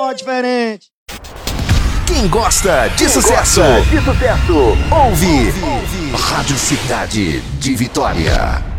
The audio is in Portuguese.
forró diferente. Quem gosta de sucesso, ouve Rádio Cidade de Vitória.